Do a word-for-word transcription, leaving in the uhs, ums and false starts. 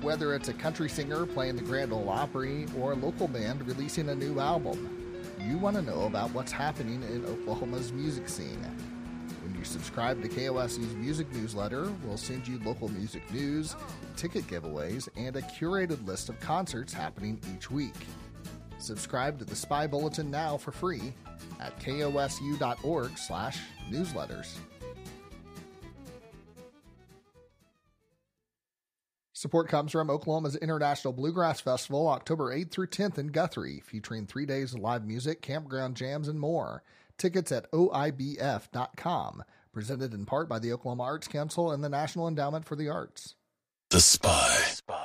Whether it's a country singer playing the Grand Ole Opry or a local band releasing a new album, you want to know about what's happening in Oklahoma's music scene. When you subscribe to K O S U's music newsletter, we'll send you local music news, ticket giveaways, and a curated list of concerts happening each week. Subscribe to the Spy Bulletin now for free at kosu.org slash newsletters. Support comes from Oklahoma's International Bluegrass Festival, October eighth through tenth in Guthrie, featuring three days of live music, campground jams, and more. Tickets at O I B F dot com. Presented in part by the Oklahoma Arts Council and the National Endowment for the Arts. The Spy.